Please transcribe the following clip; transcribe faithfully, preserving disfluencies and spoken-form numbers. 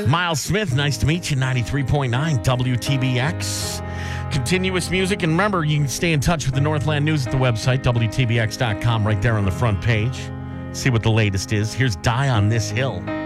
Miles Smith, nice to meet you. ninety-three point nine W T B X. Continuous music. And remember, you can stay in touch with the Northland News at the website, W T B X dot com, right there on the front page. See what the latest is. Here's Die on This Hill.